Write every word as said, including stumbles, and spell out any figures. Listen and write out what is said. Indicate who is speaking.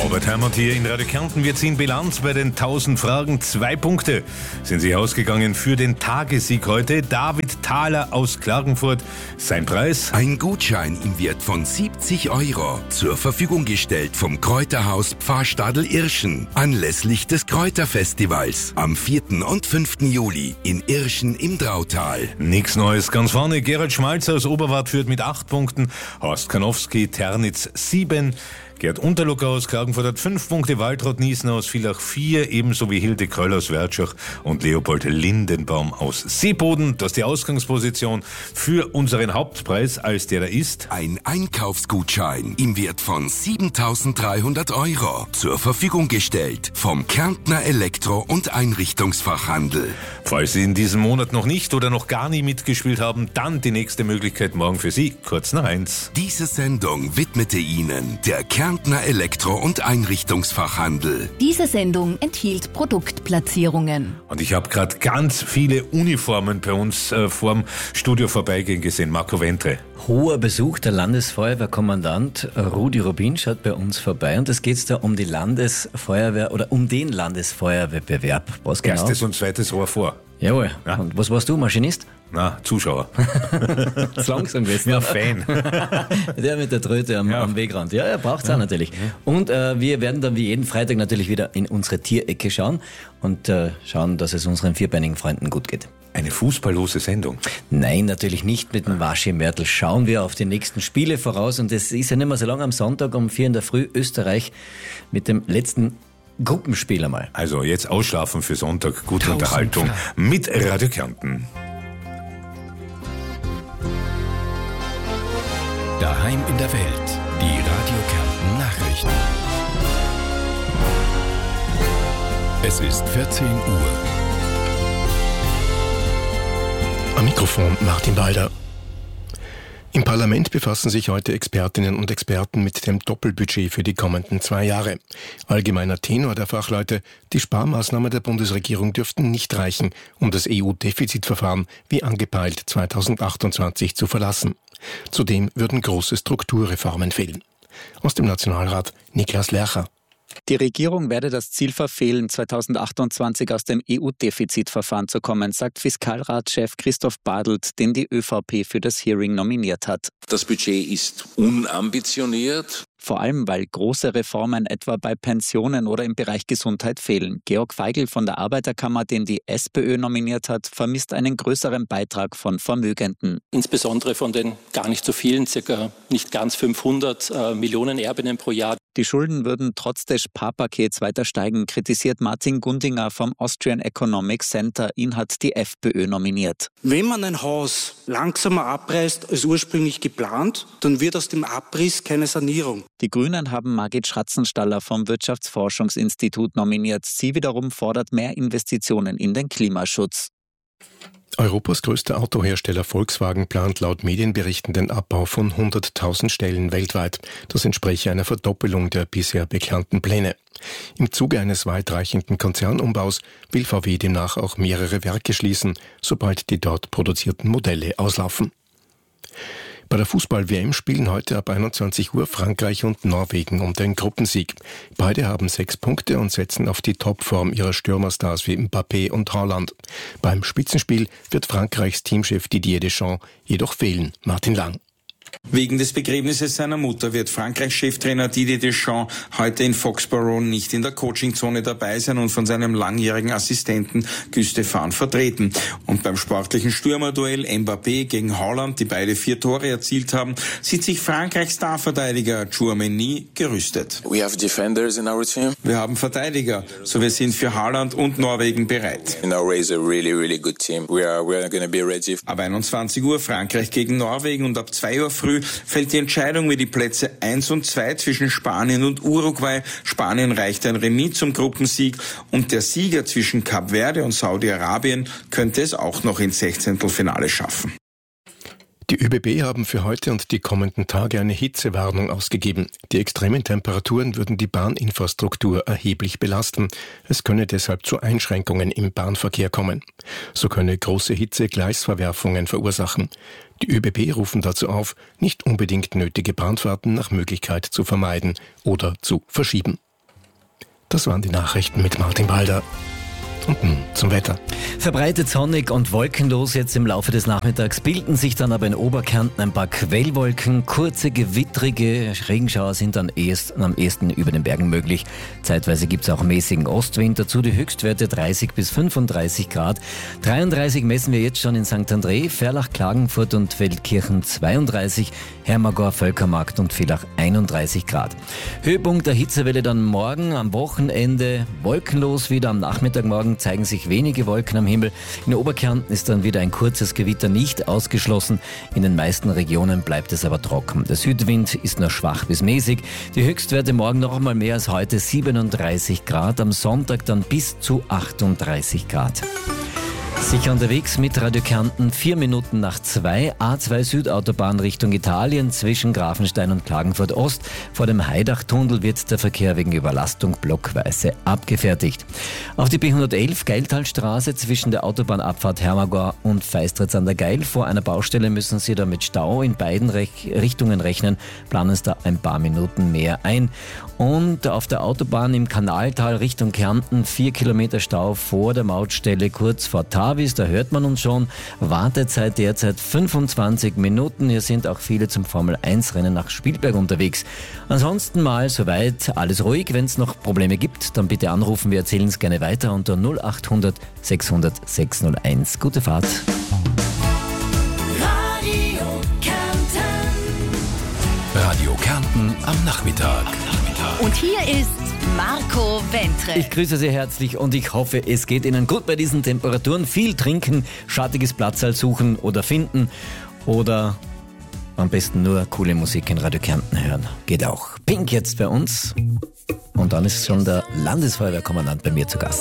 Speaker 1: Robert Heimann hier in Radio Kärnten. Wir ziehen Bilanz bei den tausend Fragen. Zwei Punkte sind sie ausgegangen für den Tagessieg heute. David Thaler aus Klagenfurt. Sein Preis?
Speaker 2: Ein Gutschein im Wert von siebzig Euro. Zur Verfügung gestellt vom Kräuterhaus Pfarrstadel Irschen. Anlässlich des Kräuterfestivals am vierten und fünften Juli in Irschen im Drautal.
Speaker 1: Nichts Neues. Ganz vorne Gerald Schmalzer aus Oberwart führt mit acht Punkten. Horst Kanowski, Ternitz sieben. Gerd Unterlucker aus Klagenfurt hat fünf Punkte, Waltraud Niesen aus Villach vier, ebenso wie Hilde Kröll aus Wertschach und Leopold Lindenbaum aus Seeboden. Das ist die Ausgangsposition für unseren Hauptpreis, als der da ist.
Speaker 2: Ein Einkaufsgutschein im Wert von siebentausenddreihundert Euro. Zur Verfügung gestellt vom Kärntner Elektro- und Einrichtungsfachhandel.
Speaker 1: Falls Sie in diesem Monat noch nicht oder noch gar nie mitgespielt haben, dann die nächste Möglichkeit morgen für Sie, kurz nach eins.
Speaker 2: Diese Sendung widmete Ihnen der Kärntner Elektro- und Einrichtungsfachhandel.
Speaker 3: Diese Sendung enthielt Produktplatzierungen.
Speaker 1: Und ich habe gerade ganz viele Uniformen bei uns äh, vorm Studio vorbeigehen gesehen. Marco Ventre.
Speaker 4: Hoher Besuch, der Landesfeuerwehrkommandant Rudi Rubin schaut bei uns vorbei und es geht da um die Landesfeuerwehr oder um den Landesfeuerwehrbewerb. Was genau?
Speaker 1: Erstes und zweites Rohr vor.
Speaker 4: Jawohl.
Speaker 1: Ja.
Speaker 4: Und was warst du, Maschinist?
Speaker 1: Na, Zuschauer.
Speaker 4: Zu langsam gewesen.
Speaker 1: Ja, Fan.
Speaker 4: Der mit der Tröte am,
Speaker 1: Ja.
Speaker 4: am Wegrand. Ja, er braucht's auch natürlich. Und äh, wir werden dann wie jeden Freitag natürlich wieder in unsere Tierecke schauen und äh, schauen, dass es unseren vierbeinigen Freunden gut geht.
Speaker 1: Eine fußballlose Sendung.
Speaker 4: Nein, natürlich nicht mit dem Waschi Mörtel. Schauen wir auf die nächsten Spiele voraus und es ist ja nicht mehr so lange am Sonntag um vier in der Früh Österreich mit dem letzten Gruppenspiel einmal.
Speaker 1: Also jetzt ausschlafen für Sonntag, gute Unterhaltung mit Radio Kärnten.
Speaker 5: Daheim in der Welt, die Radio Kärnten Nachrichten. Es ist vierzehn Uhr.
Speaker 6: Am Mikrofon Martin Balder. Im Parlament befassen sich heute Expertinnen und Experten mit dem Doppelbudget für die kommenden zwei Jahre. Allgemeiner Tenor der Fachleute: Die Sparmaßnahmen der Bundesregierung dürften nicht reichen, um das E U-Defizitverfahren wie angepeilt zweitausendachtundzwanzig zu verlassen. Zudem würden große Strukturreformen fehlen. Aus dem Nationalrat Niklas Lercher.
Speaker 7: Die Regierung werde das Ziel verfehlen, zweitausendachtundzwanzig aus dem E U-Defizitverfahren zu kommen, sagt Fiskalratschef Christoph Badelt, den die ÖVP für das Hearing nominiert hat.
Speaker 8: Das Budget ist unambitioniert.
Speaker 7: Vor allem, weil große Reformen etwa bei Pensionen oder im Bereich Gesundheit fehlen. Georg Feigl von der Arbeiterkammer, den die SPÖ nominiert hat, vermisst einen größeren Beitrag von Vermögenden.
Speaker 9: Insbesondere von den gar nicht so vielen, circa nicht ganz fünfhundert äh, Millionen Erbinnen pro Jahr.
Speaker 7: Die Schulden würden trotz des Sparpakets weiter steigen, kritisiert Martin Gundinger vom Austrian Economic Center. Ihn hat die FPÖ nominiert.
Speaker 10: Wenn man ein Haus langsamer abreißt als ursprünglich geplant, dann wird aus dem Abriss keine Sanierung.
Speaker 7: Die Grünen haben Margit Schratzenstaller vom Wirtschaftsforschungsinstitut nominiert. Sie wiederum fordert mehr Investitionen in den Klimaschutz.
Speaker 6: Europas größter Autohersteller Volkswagen plant laut Medienberichten den Abbau von hunderttausend Stellen weltweit. Das entspreche einer Verdoppelung der bisher bekannten Pläne. Im Zuge eines weitreichenden Konzernumbaus will V W demnach auch mehrere Werke schließen, sobald die dort produzierten Modelle auslaufen. Bei der Fußball-W M spielen heute ab einundzwanzig Uhr Frankreich und Norwegen um den Gruppensieg. Beide haben sechs Punkte und setzen auf die Topform ihrer Stürmerstars wie Mbappé und Haaland. Beim Spitzenspiel wird Frankreichs Teamchef Didier Deschamps jedoch fehlen. Martin Lang.
Speaker 11: Wegen des Begräbnisses seiner Mutter wird Frankreichs Cheftrainer Didier Deschamps heute in Foxborough nicht in der Coachingzone dabei sein und von seinem langjährigen Assistenten Guy Stéphane vertreten. Und beim sportlichen Stürmerduell Mbappé gegen Haaland, die beide vier Tore erzielt haben, sieht sich Frankreichs Starverteidiger Tchouaméni gerüstet.
Speaker 8: We have defenders in our team.
Speaker 11: Wir haben Verteidiger, so wir sind für Haaland und Norwegen bereit.
Speaker 8: Norway is a really, really good team. We are, we are going to be ready.
Speaker 11: Ab einundzwanzig Uhr Frankreich gegen Norwegen und ab zwei Uhr früh fällt die Entscheidung, wie die Plätze eins und zwei zwischen Spanien und Uruguay. Spanien reicht ein Remis zum Gruppensieg und der Sieger zwischen Kap Verde und Saudi-Arabien könnte es auch noch ins Sechzehntelfinale schaffen.
Speaker 6: Die ÖBB haben für heute und die kommenden Tage eine Hitzewarnung ausgegeben. Die extremen Temperaturen würden die Bahninfrastruktur erheblich belasten. Es könne deshalb zu Einschränkungen im Bahnverkehr kommen. So könne große Hitze Gleisverwerfungen verursachen. Die ÖBB rufen dazu auf, nicht unbedingt nötige Bahnfahrten nach Möglichkeit zu vermeiden oder zu verschieben. Das waren die Nachrichten mit Martin Balder. Und nun zum Wetter.
Speaker 4: Verbreitet sonnig und wolkenlos jetzt im Laufe des Nachmittags, bilden sich dann aber in Oberkärnten ein paar Quellwolken. Kurze, gewittrige Regenschauer sind dann erst, am ehesten über den Bergen möglich. Zeitweise gibt es auch mäßigen Ostwind. Dazu die Höchstwerte dreißig bis fünfunddreißig Grad. dreiunddreißig messen wir jetzt schon in Sankt André, Ferlach, Klagenfurt und Feldkirchen zweiunddreißig, Hermagor, Völkermarkt und Villach einunddreißig Grad. Höhepunkt der Hitzewelle dann morgen, am Wochenende wolkenlos wieder. Am Nachmittagmorgen zeigen sich wenige Wolken am Himmel. In Oberkärnten ist dann wieder ein kurzes Gewitter nicht ausgeschlossen. In den meisten Regionen bleibt es aber trocken. Der Südwind ist nur schwach bis mäßig. Die Höchstwerte morgen noch einmal mehr als heute, siebenunddreißig Grad. Am Sonntag dann bis zu achtunddreißig Grad. Sicher unterwegs mit Radio Kärnten, vier Minuten nach zwei, A zwei Südautobahn Richtung Italien zwischen Grafenstein und Klagenfurt Ost. Vor dem Heidach-Tunnel wird der Verkehr wegen Überlastung blockweise abgefertigt. Auf die B hundertelf Geiltalstraße zwischen der Autobahnabfahrt Hermagor und Feistritz an der Geil. Vor einer Baustelle müssen Sie da mit Stau in beiden Rech- Richtungen rechnen, planen es da ein paar Minuten mehr ein. Und auf der Autobahn im Kanaltal Richtung Kärnten vier Kilometer Stau vor der Mautstelle kurz vor Tavis, da hört man uns schon. Wartezeit derzeit fünfundzwanzig Minuten. Hier sind auch viele zum Formel eins Rennen nach Spielberg unterwegs. Ansonsten mal soweit alles ruhig. Wenn es noch Probleme gibt, dann bitte anrufen. Wir erzählen es gerne weiter unter null acht hundert sechshundert sechshunderteins. Gute Fahrt.
Speaker 5: Radio Kärnten. Radio Kärnten am Nachmittag.
Speaker 3: Und hier ist Marco Wentre.
Speaker 4: Ich grüße Sie herzlich und ich hoffe, es geht Ihnen gut bei diesen Temperaturen. Viel trinken, schattiges Platzal suchen oder finden oder am besten nur coole Musik in Radio Kärnten hören. Geht auch. Pink jetzt bei uns und dann ist schon der Landesfeuerwehrkommandant bei mir zu Gast.